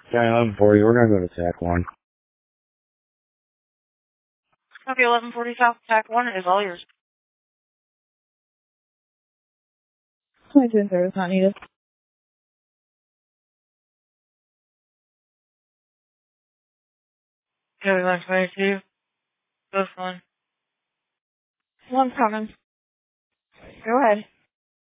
Okay, 1140, we're gonna go to TAC 1. Copy 1140 South, TAC 1 is all yours. 22 and service not needed. Copy 122. Both one. One's coming. Go ahead.